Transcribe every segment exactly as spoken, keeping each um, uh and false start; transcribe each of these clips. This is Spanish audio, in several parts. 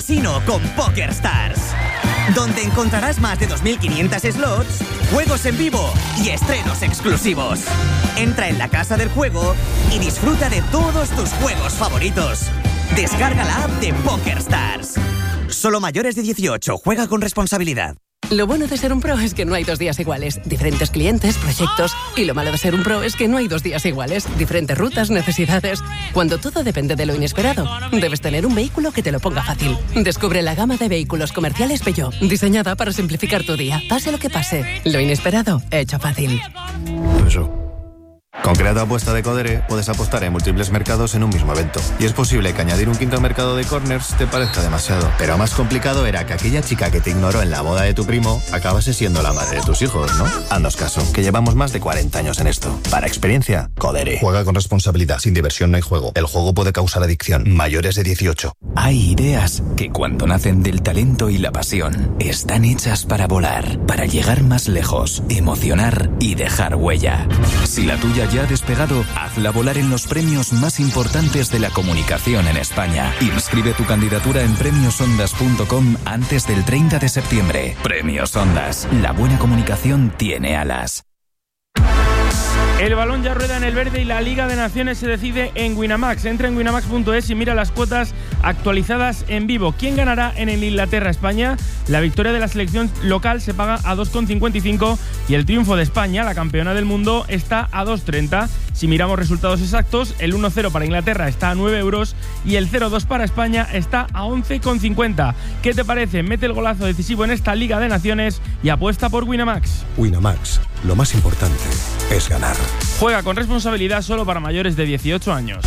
casino con PokerStars, donde encontrarás más de dos mil quinientos slots, juegos en vivo y estrenos exclusivos. Entra en la casa del juego y disfruta de todos tus juegos favoritos. Descarga la app de PokerStars. Solo mayores de dieciocho. Juega con responsabilidad. Lo bueno de ser un pro es que no hay dos días iguales. Diferentes clientes, proyectos. Y lo malo de ser un pro es que no hay dos días iguales. Diferentes rutas, necesidades. Cuando todo depende de lo inesperado, debes tener un vehículo que te lo ponga fácil. Descubre la gama de vehículos comerciales Peugeot, diseñada para simplificar tu día. Pase lo que pase, lo inesperado, hecho fácil. Eso. Con Creato Apuesta de Codere puedes apostar en múltiples mercados en un mismo evento. Y es posible que añadir un quinto mercado de corners te parezca demasiado. Pero más complicado era que aquella chica que te ignoró en la boda de tu primo acabase siendo la madre de tus hijos, ¿no? Haznos caso, que llevamos más de cuarenta años en esto. Para experiencia, Codere. Juega con responsabilidad. Sin diversión no hay juego. El juego puede causar adicción. Mayores de dieciocho. Hay ideas que cuando nacen del talento y la pasión, están hechas para volar, para llegar más lejos, emocionar y dejar huella. Si la tuya ya ha despegado, hazla volar en los premios más importantes de la comunicación en España. Inscribe tu candidatura en premios ondas punto com antes del treinta de septiembre. Premios Ondas. La buena comunicación tiene alas. El balón ya rueda en el verde y la Liga de Naciones se decide en Winamax. Entra en winamax punto es y mira las cuotas actualizadas en vivo. ¿Quién ganará en el Inglaterra-España? La victoria de la selección local se paga a dos coma cincuenta y cinco y el triunfo de España, la campeona del mundo, está a dos coma treinta. Si miramos resultados exactos, el uno cero para Inglaterra está a nueve euros y el cero dos para España está a once coma cincuenta. ¿Qué te parece? Mete el golazo decisivo en esta Liga de Naciones y apuesta por Winamax. Winamax, lo más importante es ganar. Juega con responsabilidad, solo para mayores de dieciocho años.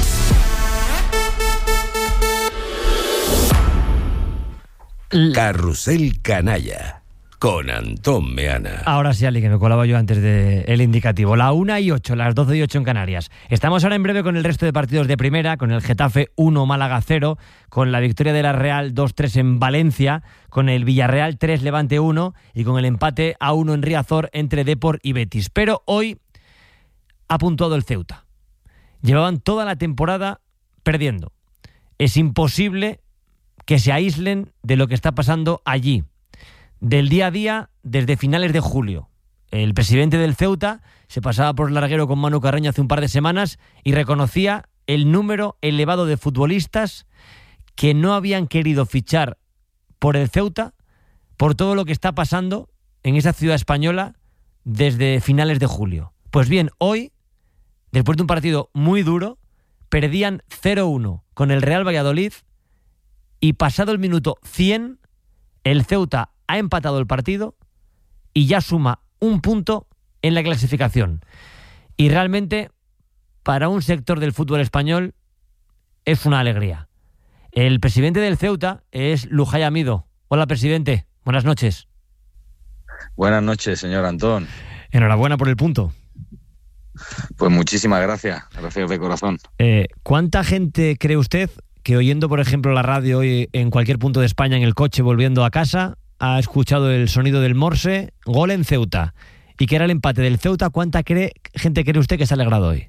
Carrusel Canalla con Antón Meana. Ahora sí, Ali, que me colaba yo antes del indicativo. La una y ocho, las doce y ocho en Canarias. Estamos ahora en breve con el resto de partidos de primera, con el Getafe uno, Málaga cero, con la victoria de la Real dos tres en Valencia, con el Villarreal tres, Levante uno y con el empate a uno en Riazor entre Depor y Betis. Pero hoy ha puntuado el Ceuta. Llevaban toda la temporada perdiendo. Es imposible que se aíslen de lo que está pasando allí. Del día a día, desde finales de julio. El presidente del Ceuta se pasaba por larguero con Manu Carreño hace un par de semanas y reconocía el número elevado de futbolistas que no habían querido fichar por el Ceuta por todo lo que está pasando en esa ciudad española desde finales de julio. Pues bien, hoy, después de un partido muy duro, perdían cero uno con el Real Valladolid y pasado el minuto cien, el Ceuta ha empatado el partido y ya suma un punto en la clasificación. Y realmente, para un sector del fútbol español, es una alegría. El presidente del Ceuta es Lujay Amido. Hola, presidente. Buenas noches. Buenas noches, señor Antón. Enhorabuena por el punto. Pues muchísimas gracias. Gracias de corazón. Eh, ¿Cuánta gente cree usted que oyendo, por ejemplo, la radio hoy en cualquier punto de España, en el coche, volviendo a casa, ha escuchado el sonido del Morse, gol en Ceuta, y que era el empate del Ceuta? ¿Cuánta cree, gente cree usted que se ha alegrado hoy?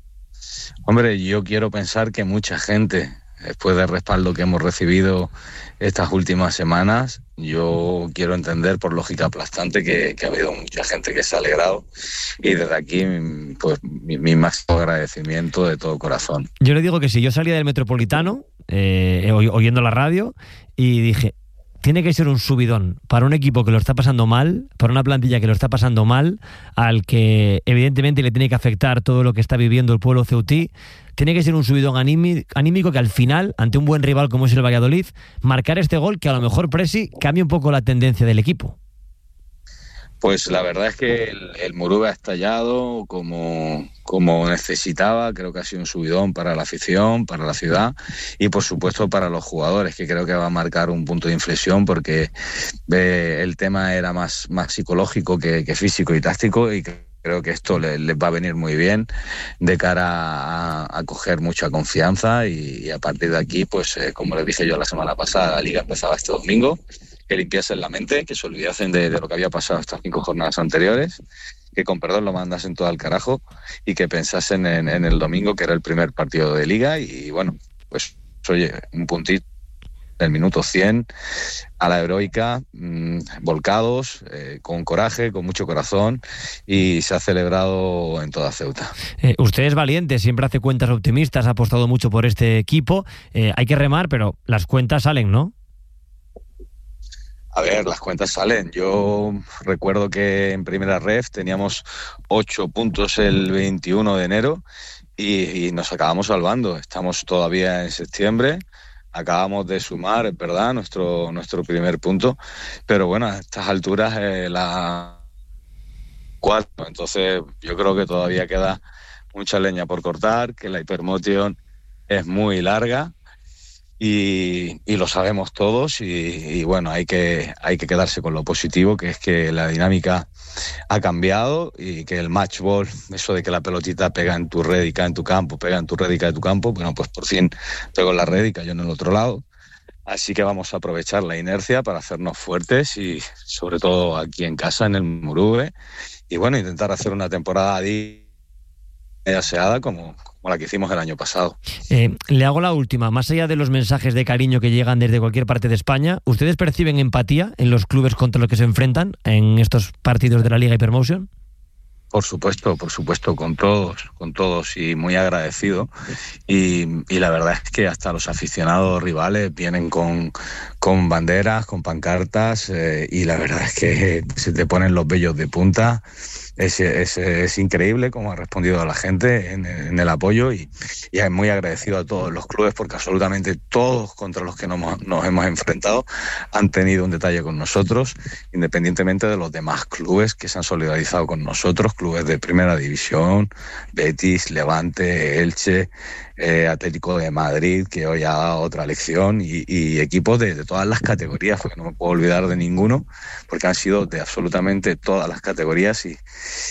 Hombre, yo quiero pensar que mucha gente, después del respaldo que hemos recibido estas últimas semanas, yo quiero entender por lógica aplastante que, que ha habido mucha gente que se ha alegrado, y desde aquí pues mi, mi máximo agradecimiento de todo corazón. Yo le digo que si yo salía del Metropolitano eh, oyendo la radio y dije, tiene que ser un subidón para un equipo que lo está pasando mal, para una plantilla que lo está pasando mal, al que evidentemente le tiene que afectar todo lo que está viviendo el pueblo ceutí. Tiene que ser un subidón anímico que al final, ante un buen rival como es el Valladolid, marcar este gol que a lo mejor, Presi, cambia un poco la tendencia del equipo. Pues la verdad es que el, el Muruve ha estallado como, como necesitaba. Creo que ha sido un subidón para la afición, para la ciudad y por supuesto para los jugadores, que creo que va a marcar un punto de inflexión, porque eh, el tema era más, más psicológico que, que físico y táctico, y creo que esto les, les va a venir muy bien de cara a, a coger mucha confianza y, y a partir de aquí, pues eh, como les dije yo la semana pasada, la Liga empezaba este domingo, que limpiasen la mente, que se olvidasen de, de lo que había pasado estas cinco jornadas anteriores, que con perdón lo mandasen todo al carajo y que pensasen en, en el domingo, que era el primer partido de Liga, y bueno, pues oye, un puntito el minuto cien, a la heroica, mmm, volcados, eh, con coraje, con mucho corazón, y se ha celebrado en toda Ceuta. Eh, usted es valiente, siempre hace cuentas optimistas, ha apostado mucho por este equipo. Eh, hay que remar, pero las cuentas salen, ¿no? A ver, las cuentas salen. Yo recuerdo que en primera ref teníamos ocho puntos el veintiuno de enero y, y nos acabamos salvando. Estamos todavía en septiembre. Acabamos de sumar, es verdad, nuestro, nuestro primer punto, pero bueno, a estas alturas eh, la cuatro, entonces yo creo que todavía queda mucha leña por cortar, que la Hypermotion es muy larga y, y lo sabemos todos y, y bueno, hay que, hay que quedarse con lo positivo, que es que la dinámica ha cambiado y que el match ball, eso de que la pelotita pega en tu red y cae en tu campo, pega en tu red y cae en tu campo, bueno, pues por fin pego en la red y cayó en el otro lado. Así que vamos a aprovechar la inercia para hacernos fuertes y sobre todo aquí en casa, en el Muruve, y bueno, intentar hacer una temporada aseada como, como la que hicimos el año pasado. Eh, le hago la última. Más allá de los mensajes de cariño que llegan desde cualquier parte de España, ¿ustedes perciben empatía en los clubes contra los que se enfrentan en estos partidos de la Liga Hypermotion? Por supuesto, por supuesto, con todos, con todos y muy agradecido. Y, y la verdad es que hasta los aficionados rivales vienen con, con banderas, con pancartas eh, y la verdad es que se te ponen los vellos de punta. Es, es, es increíble cómo ha respondido la gente en, en el apoyo y, y es muy agradecido a todos los clubes porque absolutamente todos contra los que nos, nos hemos enfrentado han tenido un detalle con nosotros, independientemente de los demás clubes que se han solidarizado con nosotros, clubes de Primera División, Betis, Levante, Elche, eh, Atlético de Madrid, que hoy ha dado otra lección, y, y equipos de, de todas las categorías, porque no me puedo olvidar de ninguno, porque han sido de absolutamente todas las categorías y,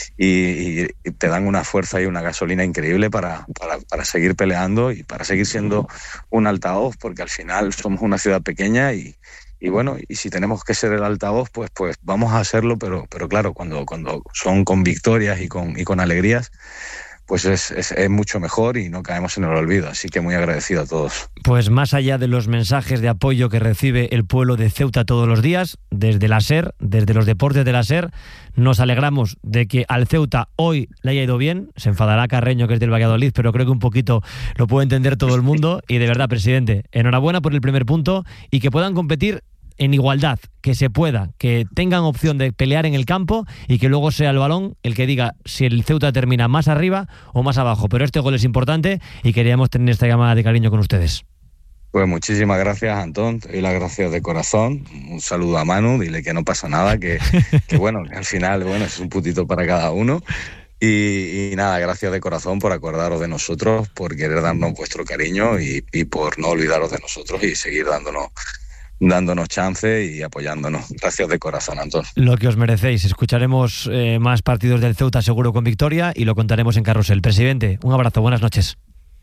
y, y te dan una fuerza y una gasolina increíble para, para, para seguir peleando y para seguir siendo un altavoz, porque al final somos una ciudad pequeña y Y bueno, y si tenemos que ser el altavoz, pues pues vamos a hacerlo, pero pero claro, cuando cuando son con victorias y con y con alegrías, pues es, es, es mucho mejor y no caemos en el olvido. Así que muy agradecido a todos. Pues más allá de los mensajes de apoyo que recibe el pueblo de Ceuta todos los días, desde la SER, desde los deportes de la SER, nos alegramos de que al Ceuta hoy le haya ido bien. Se enfadará Carreño, que es del Valladolid, pero creo que un poquito lo puede entender todo el mundo. Y de verdad, presidente, enhorabuena por el primer punto y que puedan competir en igualdad, que se pueda, que tengan opción de pelear en el campo y que luego sea el balón el que diga si el Ceuta termina más arriba o más abajo. Pero este gol es importante y queríamos tener esta llamada de cariño con ustedes. Pues muchísimas gracias, Antón, te doy las gracias de corazón. Un saludo a Manu, dile que no pasa nada, que, que bueno, que al final bueno, es un putito para cada uno. Y, y nada, gracias de corazón por acordaros de nosotros, por querer darnos vuestro cariño y, y por no olvidaros de nosotros y seguir dándonos dándonos chance y apoyándonos. Gracias de corazón, Antón. Lo que os merecéis. Escucharemos eh, más partidos del Ceuta seguro con victoria y lo contaremos en Carrusel. Presidente, un abrazo, buenas noches.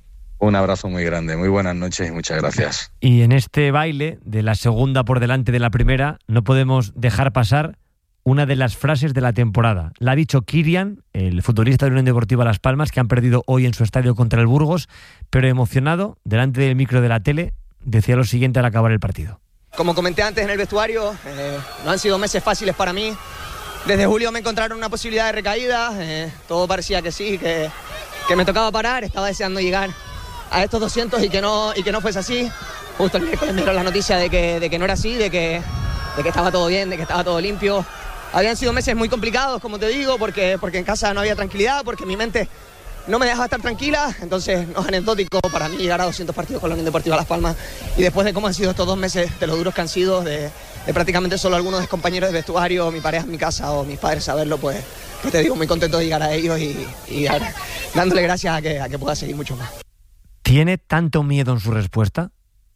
Un abrazo muy grande, muy buenas noches y muchas gracias. Y en este baile de la segunda por delante de la primera no podemos dejar pasar una de las frases de la temporada. La ha dicho Kirian, el futbolista de Unión Deportiva Las Palmas, que han perdido hoy en su estadio contra el Burgos, pero emocionado, delante del micro de la tele, decía lo siguiente al acabar el partido. Como comenté antes en el vestuario, eh, no han sido meses fáciles para mí. Desde julio me encontraron una posibilidad de recaída, eh, todo parecía que sí, que, que me tocaba parar, estaba deseando llegar a estos doscientos y que no, y que no fuese así. Justo el miércoles me dieron la noticia de que, de que no era así, de que, de que estaba todo bien, de que estaba todo limpio. Habían sido meses muy complicados, como te digo, porque, porque en casa no había tranquilidad, porque mi mente no me dejaba estar tranquila, entonces no es anecdótico para mí llegar a doscientos partidos con la Unión Deportiva Las Palmas y después de cómo han sido estos dos meses, de lo duros que han sido, de, de prácticamente solo algunos de compañeros de vestuario, mi pareja en mi casa o mis padres saberlo, pues, pues te digo, muy contento de llegar a ellos y, y a, dándole gracias a que, a que pueda seguir mucho más. ¿Tiene tanto miedo en su respuesta?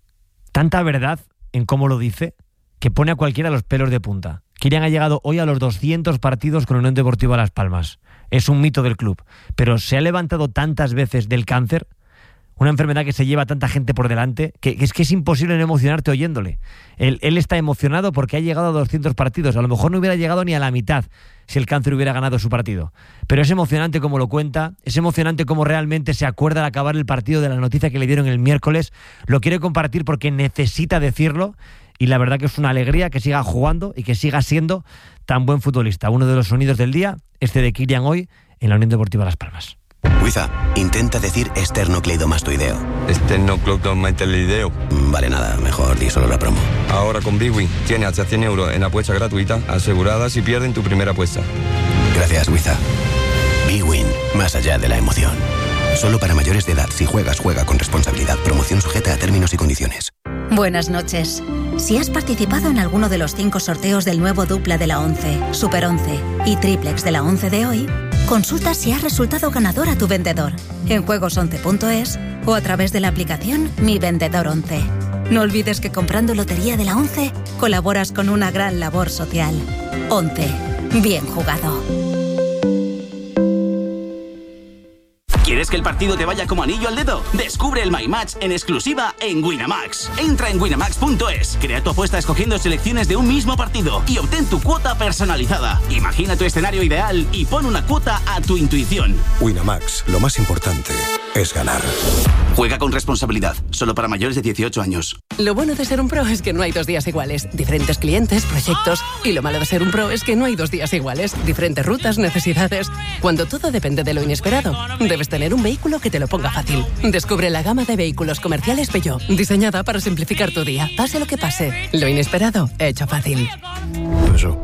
¿Tanta verdad en cómo lo dice? Que pone a cualquiera los pelos de punta. Kirian ha llegado hoy a los doscientos partidos con la Unión Deportiva Las Palmas. Es un mito del club, pero se ha levantado tantas veces del cáncer. una enfermedad que se lleva a tanta gente por delante, que, que es que es imposible no emocionarte oyéndole. Él, él está emocionado porque ha llegado a doscientos partidos. A lo mejor no hubiera llegado ni a la mitad si el cáncer hubiera ganado su partido. Pero es emocionante como lo cuenta, es emocionante como realmente se acuerda al acabar el partido de la noticia que le dieron el miércoles. Lo quiere compartir porque necesita decirlo, y la verdad que es una alegría que siga jugando y que siga siendo tan buen futbolista. Uno de los sonidos del día, este de Kylian hoy en la Unión Deportiva Las Palmas. Wiza, intenta decir esternocleidomastoideo. Esternocleidomastoideo. Vale, nada, mejor di solo la promo. Ahora con Bwin tienes hasta cien euros en apuesta gratuita asegurada si pierden tu primera apuesta. Gracias, Wiza. Bwin, más allá de la emoción. Solo para mayores de edad. Si juegas, juega con responsabilidad. Promoción sujeta a términos y condiciones. Buenas noches. Si has participado en alguno de los cinco sorteos del nuevo dupla de la once, Super once y triplex de la once de hoy, consulta si has resultado ganador a tu vendedor en juegos once punto es o a través de la aplicación Mi Vendedor once. No olvides que comprando lotería de la once colaboras con una gran labor social. once. Bien jugado. ¿Quieres que el partido te vaya como anillo al dedo? Descubre el My Match en exclusiva en Winamax. Entra en winamax punto es, crea tu apuesta escogiendo selecciones de un mismo partido y obtén tu cuota personalizada. Imagina tu escenario ideal y pon una cuota a tu intuición. Winamax, lo más importante es ganar. Juega con responsabilidad, solo para mayores de dieciocho años. Lo bueno de ser un pro es que no hay dos días iguales. Diferentes clientes, proyectos. Y lo malo de ser un pro es que no hay dos días iguales. Diferentes rutas, necesidades. Cuando todo depende de lo inesperado, debes tener un vehículo que te lo ponga fácil. Descubre la gama de vehículos comerciales Peugeot, diseñada para simplificar tu día. Pase lo que pase, lo inesperado, hecho fácil. Peugeot.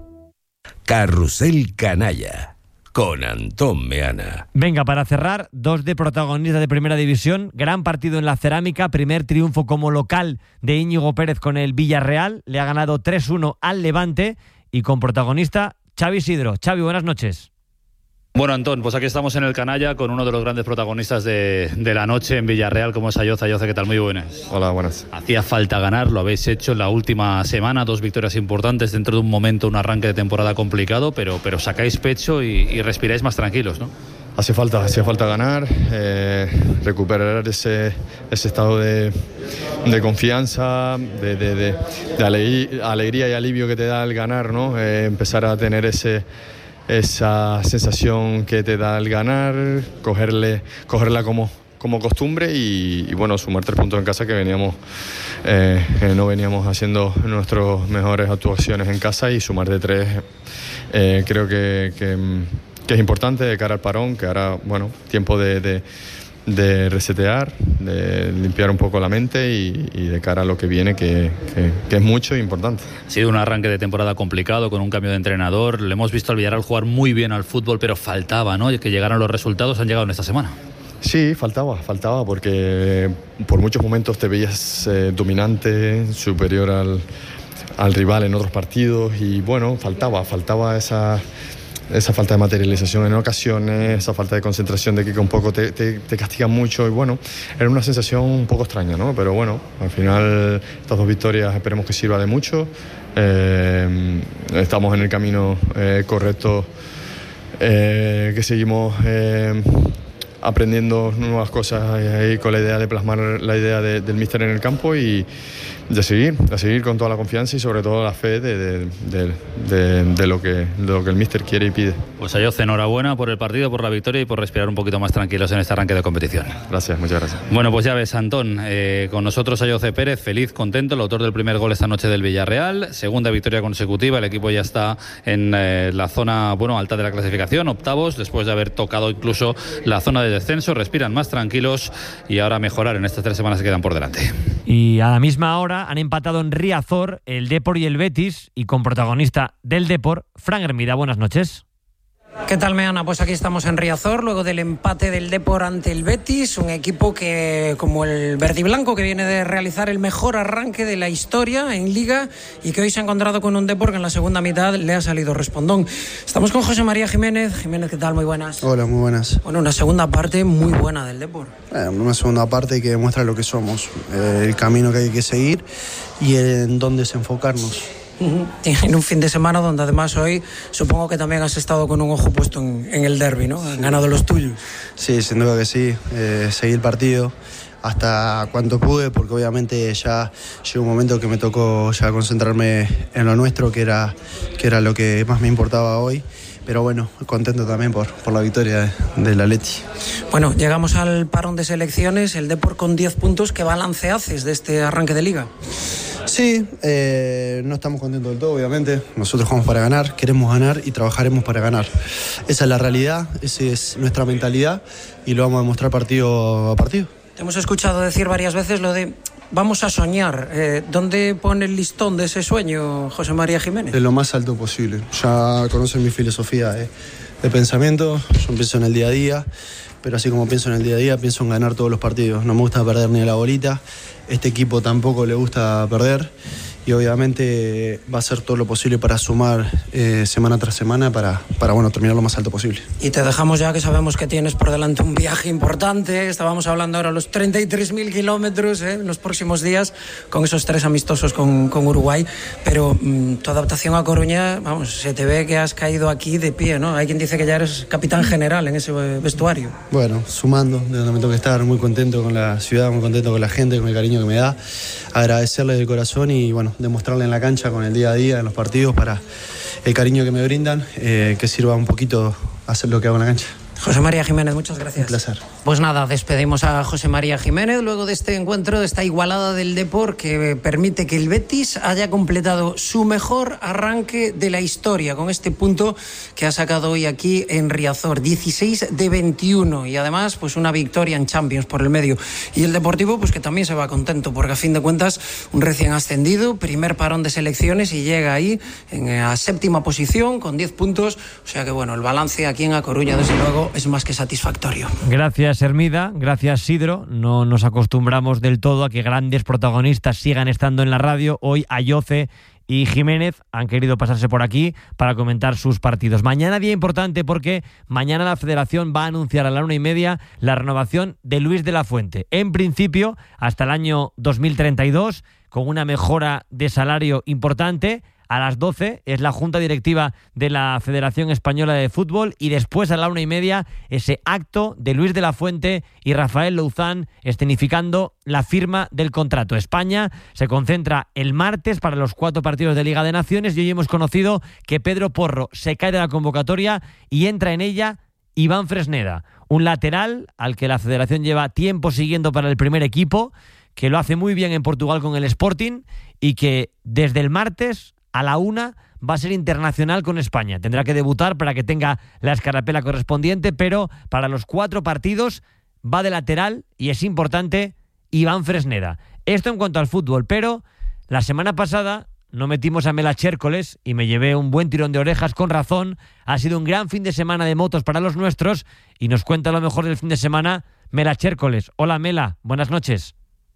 Carrusel Canalla con Antón Meana. Venga, para cerrar, dos de protagonistas de Primera División. Gran partido en la Cerámica, primer triunfo como local de Íñigo Pérez con el Villarreal. Le ha ganado tres uno al Levante y con protagonista Xavi Isidro. Xavi, buenas noches. Bueno, Antón, pues aquí estamos en el Canalla con uno de los grandes protagonistas de, de la noche en Villarreal, como es Ayoce. Ayoce, ¿qué tal? Muy buenas. Hola, buenas. Hacía falta ganar, lo habéis hecho en la última semana, dos victorias importantes dentro de un momento, un arranque de temporada complicado, pero, pero sacáis pecho y, y respiráis más tranquilos, ¿no? Hace falta, hacía falta ganar, eh, recuperar ese, ese estado de, de confianza, de, de, de, de alegría, alegría y alivio que te da el ganar, ¿no? Eh, empezar a tener ese... esa sensación que te da el ganar, cogerle, cogerla como, como costumbre y, y bueno, sumar tres puntos en casa que veníamos eh, no veníamos haciendo nuestras mejores actuaciones en casa, y sumar de tres eh, creo que, que, que es importante de cara al parón, que ahora, bueno, tiempo de, de de resetear, de limpiar un poco la mente y, y de cara a lo que viene, que, que, que es mucho e importante. Ha sido un arranque de temporada complicado con un cambio de entrenador. Le hemos visto al Villarreal jugar muy bien al fútbol, pero faltaba, ¿no?, que llegaran los resultados. Han llegado en esta semana. Sí, faltaba, faltaba porque por muchos momentos te veías eh, dominante, superior al, al rival en otros partidos, y bueno, faltaba, faltaba esa... esa falta de materialización en ocasiones, esa falta de concentración de que un poco te, te, te castigan mucho, y bueno, era una sensación un poco extraña, ¿no? Pero bueno, al final estas dos victorias esperemos que sirva de mucho. Eh, estamos en el camino eh, correcto, eh, que seguimos eh, aprendiendo nuevas cosas y con la idea de plasmar la idea de, del míster en el campo, y de seguir, de seguir con toda la confianza y sobre todo la fe de, de, de, de, de, lo, que, de lo que el míster quiere y pide. Pues Ayoce, enhorabuena por el partido, por la victoria y por respirar un poquito más tranquilos en este arranque de competición. Gracias, muchas gracias. Bueno, pues ya ves, Antón, eh, con nosotros Ayoce Pérez, feliz, contento, el autor del primer gol esta noche del Villarreal, segunda victoria consecutiva, el equipo ya está en eh, la zona, bueno, alta de la clasificación, octavos, después de haber tocado incluso la zona de descenso, respiran más tranquilos y ahora mejorar en estas tres semanas que quedan por delante. Y a la misma hora han empatado en Riazor el Depor y el Betis, y con protagonista del Depor, Fran Hermida. Buenas noches. ¿Qué tal, Meana? Pues aquí estamos en Riazor, luego del empate del Depor ante el Betis, un equipo que, como el verde y blanco, que viene de realizar el mejor arranque de la historia en Liga y que hoy se ha encontrado con un Depor que en la segunda mitad le ha salido respondón. Estamos con José María Jiménez. Jiménez, ¿qué tal? Muy buenas. Hola, muy buenas. Bueno, una segunda parte muy buena del Depor. Eh, una segunda parte que demuestra lo que somos, eh, el camino que hay que seguir y en dónde desenfocarnos. Uh-huh. En un fin de semana donde además hoy supongo que también has estado con un ojo puesto en, en el derbi, ¿no? Han ganado los tuyos. Sí, sin duda que sí. Eh, seguí el partido hasta cuanto pude, porque obviamente ya llegó un momento que me tocó ya concentrarme en lo nuestro, que era, que era lo que más me importaba hoy. Pero bueno, contento también por, por la victoria del Atleti. Bueno, llegamos al parón de selecciones, el Depor con diez puntos. ¿Qué balance haces de este arranque de liga? Sí, eh, no estamos contentos del todo, obviamente. Nosotros jugamos para ganar, queremos ganar y trabajaremos para ganar. Esa es la realidad, esa es nuestra mentalidad y lo vamos a demostrar partido a partido. Te hemos escuchado decir varias veces lo de vamos a soñar. Eh, ¿Dónde pone el listón de ese sueño, José María Jiménez? De lo más alto posible. Ya conocen mi filosofía de, de pensamiento, yo pienso en el día a día, pero así como pienso en el día a día, pienso en ganar todos los partidos. No me gusta perder ni a la bolita, este equipo tampoco le gusta perder y obviamente va a hacer todo lo posible para sumar eh, semana tras semana para, para bueno, terminar lo más alto posible. Y te dejamos ya, que sabemos que tienes por delante un viaje importante. Estábamos hablando ahora de los treinta y tres mil kilómetros eh, en los próximos días con esos tres amistosos con, con Uruguay, pero mmm, tu adaptación a Coruña, vamos, se te ve que has caído aquí de pie, ¿no? Hay quien dice que ya eres capitán general en ese vestuario. Bueno, sumando, de donde me toca estar, muy contento con la ciudad, muy contento con la gente, con el cariño que me da, agradecerle de corazón y bueno, demostrarle en la cancha con el día a día, en los partidos, para el cariño que me brindan, eh, que sirva un poquito a hacer lo que hago en la cancha. José María Jiménez, muchas gracias. Un placer. Pues nada, despedimos a José María Jiménez luego de este encuentro, de esta igualada del Depor que permite que el Betis haya completado su mejor arranque de la historia con este punto que ha sacado hoy aquí en Riazor, dieciséis de veintiuno, y además pues una victoria en Champions por el medio. Y el Deportivo pues que también se va contento porque a fin de cuentas un recién ascendido, primer parón de selecciones y llega ahí en la séptima posición con diez puntos, o sea que bueno, el balance aquí en A Coruña desde luego es más que satisfactorio. Gracias, Hermida. Gracias, Sidro. No nos acostumbramos del todo a que grandes protagonistas sigan estando en la radio. Hoy Ayoce y Jiménez han querido pasarse por aquí para comentar sus partidos. Mañana día importante porque mañana la Federación va a anunciar a la una y media la renovación de Luis de la Fuente. En principio, hasta el año dos mil treinta y dos, con una mejora de salario importante. A las doce es la Junta Directiva de la Federación Española de Fútbol y después a la una y media ese acto de Luis de la Fuente y Rafael Louzán escenificando la firma del contrato. España se concentra el martes para los cuatro partidos de Liga de Naciones y hoy hemos conocido que Pedro Porro se cae de la convocatoria y entra en ella Iván Fresneda, un lateral al que la Federación lleva tiempo siguiendo para el primer equipo, que lo hace muy bien en Portugal con el Sporting y que desde el martes a la una va a ser internacional con España. Tendrá que debutar para que tenga la escarapela correspondiente, pero para los cuatro partidos va de lateral y es importante Iván Fresneda. Esto en cuanto al fútbol, pero la semana pasada no metimos a Mela Chércoles y me llevé un buen tirón de orejas con razón. Ha sido un gran fin de semana de motos para los nuestros y nos cuenta lo mejor del fin de semana Mela Chércoles. Hola Mela, buenas noches.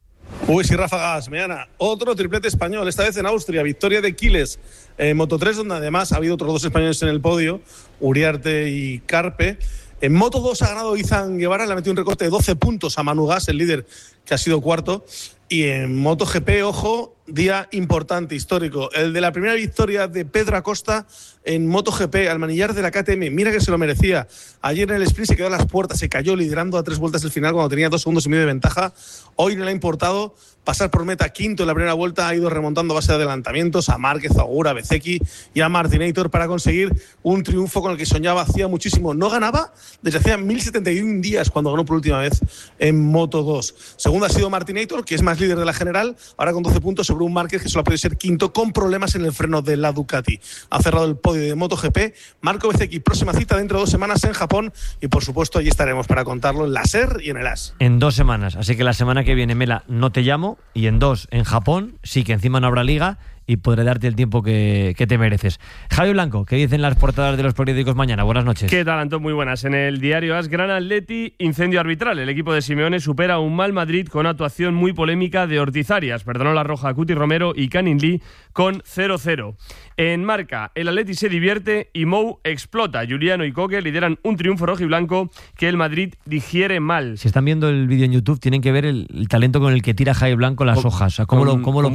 Uy, sí, ráfagas, mañana. Otro triplete español, esta vez en Austria, victoria de Quiles en Moto tres, donde además ha habido otros dos españoles en el podio, Uriarte y Carpe. En Moto dos ha ganado Izan Guevara, le ha metido un recorte de doce puntos a Manu Gas, el líder que ha sido cuarto. Y en MotoGP, ojo, día importante, histórico. El de la primera victoria de Pedro Acosta en MotoGP, al manillar de la K T M. Mira que se lo merecía. Ayer en el sprint se quedó a las puertas, se cayó liderando a tres vueltas del final cuando tenía dos segundos y medio de ventaja. Hoy no le ha importado pasar por meta quinto en la primera vuelta, ha ido remontando a base de adelantamientos a Márquez, a Ogura, a Bezzecchi y a Martinator para conseguir un triunfo con el que soñaba hacía muchísimo. No ganaba desde hacía mil setenta y uno días cuando ganó por última vez en Moto dos. Segundo ha sido Martinator, que es más líder de la general, ahora con doce puntos sobre un Márquez que solo ha podido ser quinto con problemas en el freno de la Ducati. Ha cerrado el podio de MotoGP. Marco Bezzecchi, próxima cita dentro de dos semanas en Japón y por supuesto allí estaremos para contarlo en la SER y en el A S. En dos semanas, así que la semana que viene, Mela, no te llamo, y en dos en Japón, sí que encima no habrá liga y podré darte el tiempo que, que te mereces. Javi Blanco, ¿qué dicen las portadas de los periódicos mañana? Buenas noches. ¿Qué tal, Antón? Muy buenas. En el diario AS, Gran Atleti, incendio arbitral. El equipo de Simeone supera a un mal Madrid con actuación muy polémica de Ortiz Arias. Perdonó la roja a Cuti Romero y Canin Lee con cero cero. En Marca, el Atleti se divierte y Mou explota. Juliano y Coque lideran un triunfo rojiblanco que el Madrid digiere mal. Si están viendo el vídeo en YouTube, tienen que ver el, el talento con el que tira Javi Blanco las con, hojas. O sea, cómo, con, lo, cómo lo